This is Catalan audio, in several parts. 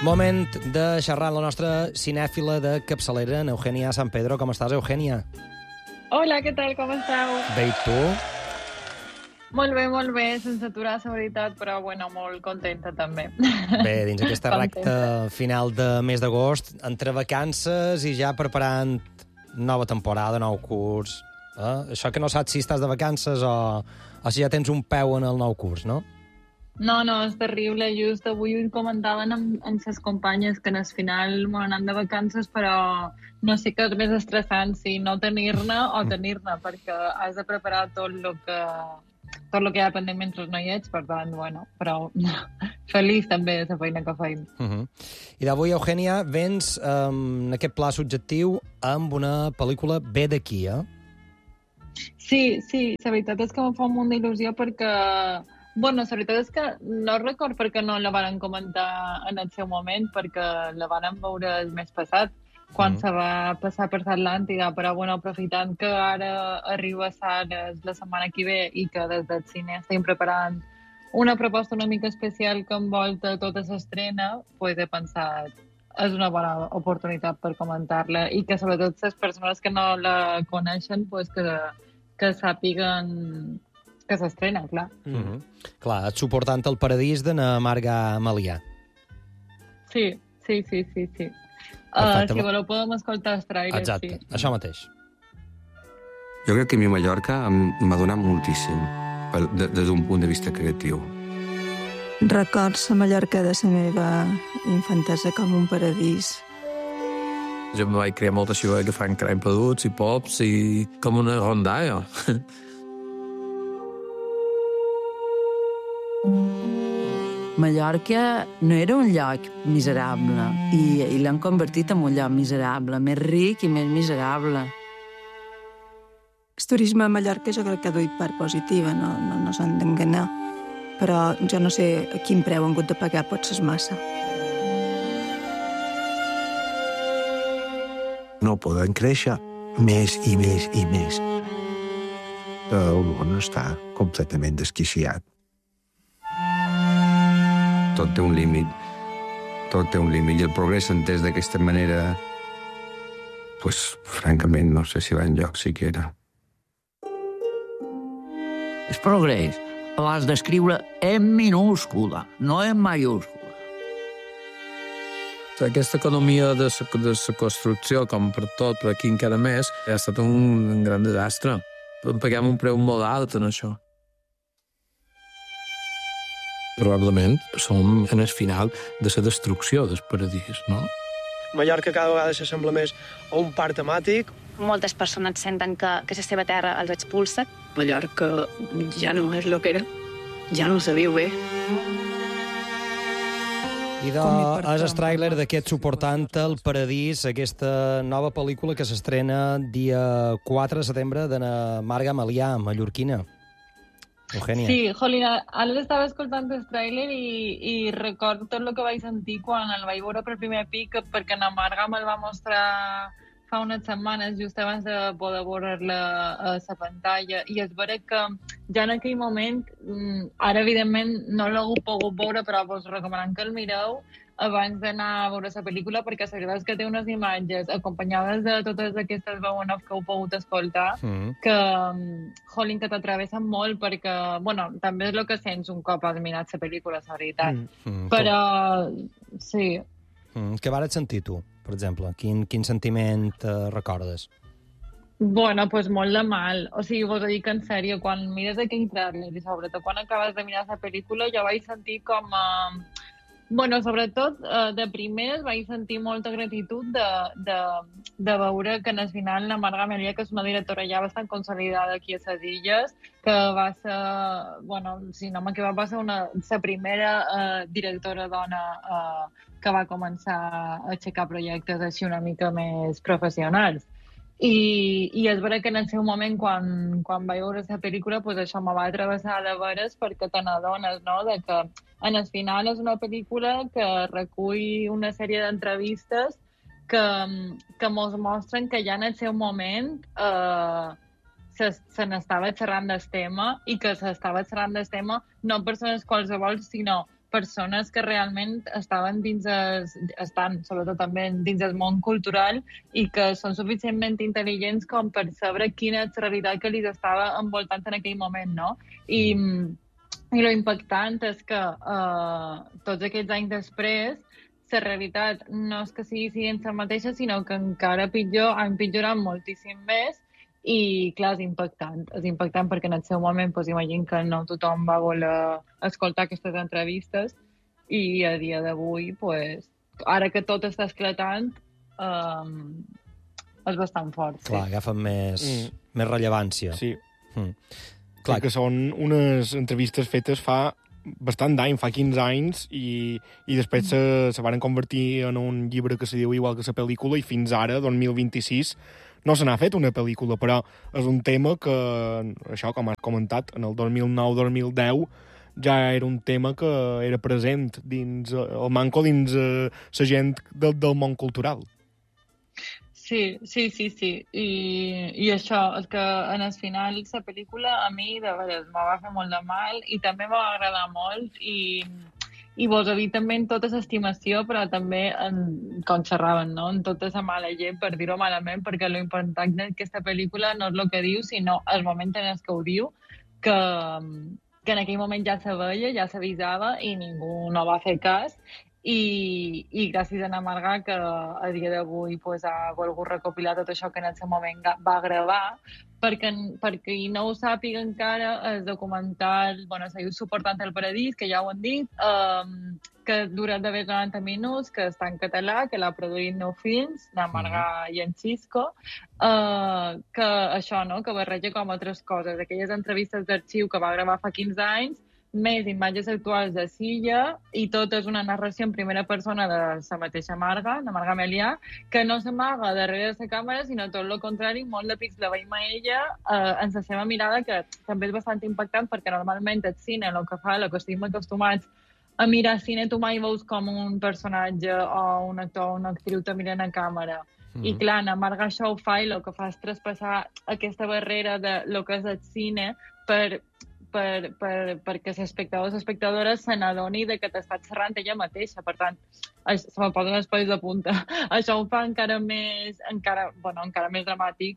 Moment de xerrar amb la nostra cinèfila de capçalera, en Eugènia San Pedro. Com estàs, Eugènia? Hola, què tal? Com esteu? Bé, i tu? Molt bé, sense aturar, la veritat, però bueno, molt contenta també. Bé, dins aquesta recta final de mes d'agost, entre vacances i ja preparant nova temporada, nou curs. Això que no saps si estàs de vacances o si ja tens un peu en el nou curs, no? No, és terrible. Just avui ho comentaven amb ses companyes que al final m'han anat de vacances, però no sé què és més estressant, si no tenir-ne o tenir-ne, perquè has de preparar tot el que hi ha pendent mentre no hi ets, per tant, bueno, però feliç també de la feina que feim. I d'avui, Eugènia, vens en aquest pla subjectiu amb una pel·lícula bé d'aquí, eh? Sí, la veritat és que em fa molt d'il·lusió perquè... Bueno, la veritat és que no record perquè no la varen comentar en el seu moment, perquè la varen veure el mes passat, quan se va passar per l'Atlàntida, però bueno, aprofitant que ara arriba a sales la setmana que ve i que des del cine estem preparant una proposta una mica especial que envolta tota l'estrena, pues he pensat és una bona oportunitat per comentar-la i que sobretot les persones que no la coneixen pues que sàpiguen que s'estrena, clar. Clar, et suportant el paradís de na Marga Malià. Sí. Si voleu podem escoltar els trailers. Exacte, sí. això mateix. Jo crec que a mi Mallorca m'ha donat moltíssim des d'un punt de vista creatiu. Records a Mallorca de la meva infantesa com un paradís. Jo em vaig crear molta ciutat que fan crany peduts i pops i com una rondalla. Mallorca no era un lloc miserable i l'han convertit en un lloc miserable, més ric i més miserable. El turisme a Mallorca jo crec que ha duit part positiva, no s'han d'enganyar. Però jo no sé a quin preu han hagut de pagar, potser és massa. No poden créixer més i més i més. El món està completament desquiciat. Tot té un límit. I el progrés entès d'aquesta manera, pues, francament, no sé si va enlloc siquiera. El progrés l'has d'escriure en minúscula, no en mayúscula. Aquesta economia de la construcció, com per tot, per aquí encara més, ha estat un gran desastre. Paguem un preu molt alt en això. Probablement som en el final de la destrucció del paradís, no? Mallorca cada vegada s'assembla més a un parc temàtic. Moltes persones senten que la seva terra els expulsa. Mallorca ja no és el que era, ja no se viu bé. Idò és el tràiler d'aquest Suportant el paradís, aquesta nova pel·lícula que s'estrena dia 4 de setembre de na Marga Malià, mallorquina. Eugènia. Sí, jolín, ara estava escoltant el tràiler i recordo tot el que vaig sentir quan el vaig veure per primer pic, perquè na Marga me'l va mostrar fa unes setmanes, just abans de poder veure-la a la pantalla, i és vera que ja en aquell moment, ara evidentment no l'he pogut veure, però vos recomanant que el mireu abans d'anar a veure la pel·lícula, perquè la veritat és que té unes imatges acompanyades de totes aquestes veu en off que heu pogut escoltar, que, jolín, que t'atravessen molt, perquè, bueno, també és el que sents un cop has mirat la pel·lícula, la veritat. Però, sí. Què vares sentir tu, per exemple? Quin sentiment recordes? Bueno, pues molt de mal. O sigui, vos ho dic en sèrio, quan mires aquell tràiler i sobretot quan acabes de mirar la pel·lícula, jo vaig sentir com... Bueno, sobretot, de primeres vaig sentir molta gratitud de veure que al final la Marga Malià, que és una directora ja bastant consolidada aquí a les Illes, que va ser, bueno, si no m'equivoco, va ser la primera directora dona que va començar a aixecar projectes així una mica més professionals. I és vera que en el seu moment, quan vaig veure la pel·lícula, pues això me va travessar de veres, perquè te n'adones, no?, de que en el final és una pel·lícula que recull una sèrie d'entrevistes que mos mostren que ja en el seu moment se n'estava xerrant del tema i que s'estava xerrant del tema no persones qualsevol, sinó persones que realment estan, sobretot també dins del món cultural, i que són suficientment intel·ligents com per saber quina és la realitat que li estava envoltant en aquell moment, no? I lo impactant és que tots aquests anys després la realitat no és que sigui la mateixa, sinó que encara ha empitjorat moltíssim més. I, clar, és impactant perquè en el seu moment, imagino que no tothom va voler escoltar aquestes entrevistes, i a dia d'avui, ara que tot està esclatant, és bastant fort. Clar, agafen més rellevància. Sí. Clar que són unes entrevistes fetes fa bastant d'any, fa 15 anys, i després se van convertir en un llibre que se diu igual que la pel·lícula, i fins ara, 2026, no se n'ha fet una pel·lícula, però és un tema que, això, com has comentat, en el 2009-2010 ja era un tema que era present dins el manco dins la gent del món cultural. Sí. I això, és que en el final la pel·lícula a mi de veres me va fer molt de mal i també me va agradar molt, i vos ha dit també en tota l'estimació, però també com xerraven, no? En tota la mala gent, per dir-ho malament, perquè l'important d'aquesta pel·lícula no és el que diu, sinó el moment en el que ho diu, que en aquell moment ja se veia, ja s'avisava i ningú no va fer cas. I gràcies a Ana Marga, que a dia d'avui ha volgut recopilar tot això que en el seu moment va gravar, perquè qui no ho sàpiga encara, el documental, se diu Suportant el Paradís, que ja ho han dit, que dura de 90 minuts, que està en català, que l'ha produït Nou Films, Ana Marga i en Xisco, que això, no?, que barreja com altres coses, aquelles entrevistes d'arxiu que va gravar fa 15 anys, més imatges actuals de Silla, i tot és una narració en primera persona de la mateixa Marga, de Marga Melià, que no s'amaga darrere de la càmera, sinó tot el contrari, molt de pics la veiem a ella en la seva mirada, que també és bastant impactant, perquè normalment el cine, el que estem acostumats a mirar cine, tu mai veus com un personatge o un actor o una actriu te miren a càmera. I clar, Ana Marga això ho fa, i el que fa és traspassar aquesta barrera de lo que és el cine perquè l'espectador o l'espectadora se n'adoni que t'està xerrant ella mateixa. Per tant, se me posen els pells de punta. Això ho fa encara més dramàtic.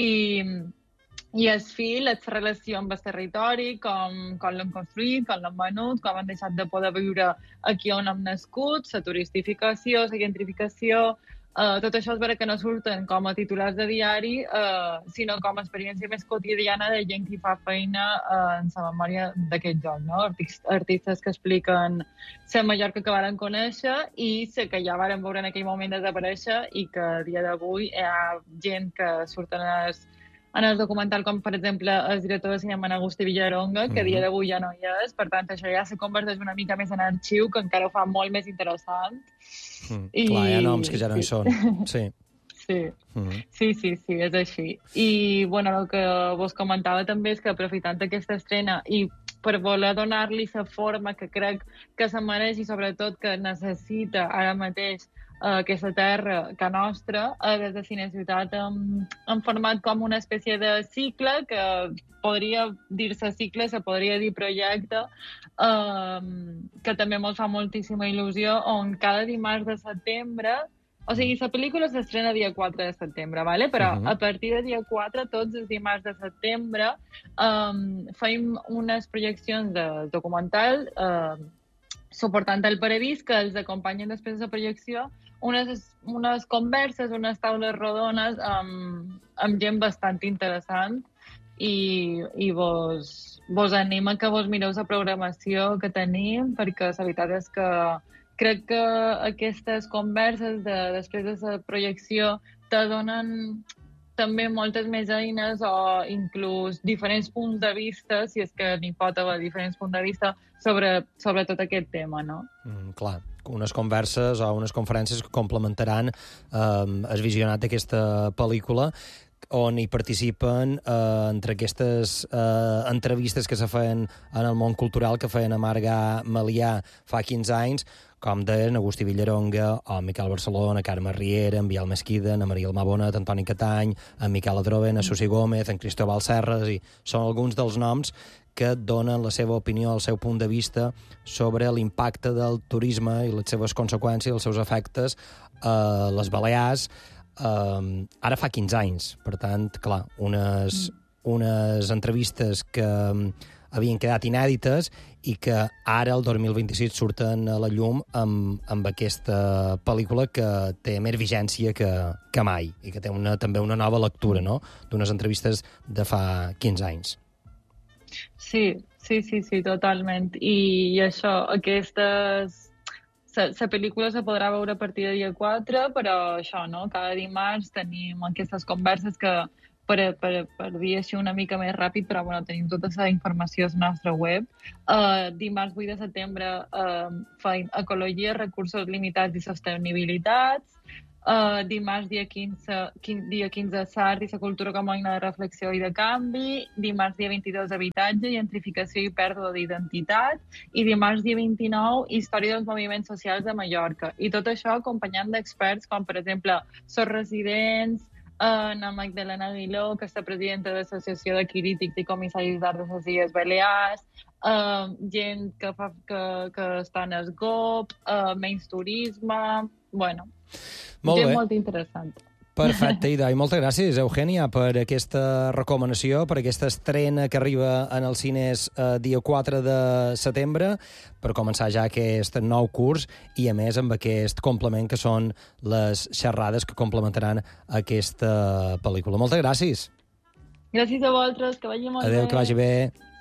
I el fil, la relació amb el territori, com l'hem construït, com l'hem venut, com han deixat de poder viure aquí on hem nascut, la turistificació, la gentrificació. Tot això és vera que no surten com a titulars de diari, sinó com a experiència més quotidiana de gent que fa feina en la memòria d'aquest joc, no? Artistes que expliquen la Mallorca que varen conèixer i la que ja varen veure en aquell moment desaparèixer, i que a dia d'avui hi ha gent que surten en el documental, com per exemple el director de cinema Agustí Villaronga, que a dia d'avui ja no hi és. Per tant, això ja se converteix una mica més en arxiu, que encara ho fa molt més interessant. Clar, hi ha noms que ja no hi són. Sí, és així. I, el que vos comentava també és que, aprofitant aquesta estrena i per voler donar-li la forma que crec que se mereix, i sobretot que necessita ara mateix aquesta terra que nostra, des de Cine Ciutat hem format com una espècie de cicle, que podria dir-se cicle, se podria dir projecte, que també ens fa moltíssima il·lusió, on cada dimarts de setembre, o sigui, la pel·lícula s'estrena dia 4 de setembre, ¿vale? Però a partir de dia 4, tots els dimarts de setembre, fem unes projeccions de documental Suportant el Paradís, que els acompanyen després de la projecció, unes converses, unes taules rodones amb gent bastant interessant, i vos anima que vos mireu la programació que tenim, perquè la veritat és que crec que aquestes converses després de la projecció te donen també moltes més eines, o inclús diferents punts de vista, si és que n'hi pot haver diferents punts de vista, sobre tot aquest tema, no? Clar, unes converses o unes conferències que complementaran el visionat d'aquesta pel·lícula. on hi participen entre aquestes entrevistes que se feien en el món cultural que feien a Marga Melià fa 15 anys, com deien Agustí Villaronga, o Miquel Barcelona, Carme Riera, en Biel Mesquida, en Maria Almabonet, Antoni Catany, en Miquel Adroven, en Susi Gómez, en Cristóbal Serres, i són alguns dels noms que donen la seva opinió, el seu punt de vista sobre l'impacte del turisme i les seves conseqüències, els seus efectes a les Balears, ara fa 15 anys. Per tant, clar, unes entrevistes que havien quedat inèdites i que ara, el 2026, surten a la llum amb aquesta pel·lícula que té més vigència que mai i que té també una nova lectura, no?, d'unes entrevistes de fa 15 anys. Sí, totalment. I això, la pel·lícula se podrà veure a partir de dia 4, però això, no?, cada dimarts tenim aquestes converses que per dir així una mica més ràpid, però bueno, tenim tota la informació a la nostra web. Dimarts 8 de setembre feim Ecologia, Recursos Limitats i Sostenibilitats. Dimarts dia 15 Sart i la cultura com a eina de reflexió i de canvi. Dimarts dia 22 Habitatge, Gentrificació i pèrdua d'identitat. I dimarts dia 29 Història dels moviments socials de Mallorca. I tot això acompanyant d'experts com, per exemple, Sos Residents, la Magdalena Aguiló, que és la presidenta de l'Associació de Crítics i Comissaris d'Art de les Illes Balears, gent que està en SGOP, menys turisme... Bueno, gent molt interessant. Perfecte, i moltes gràcies, Eugènia, per aquesta recomanació, per aquesta estrena que arriba en els cines dia 4 de setembre, per començar ja aquest nou curs i, a més, amb aquest complement que són les xerrades que complementaran aquesta pel·lícula. Moltes gràcies. Gràcies a vosaltres, que vagi molt bé. Adéu, que vagi bé.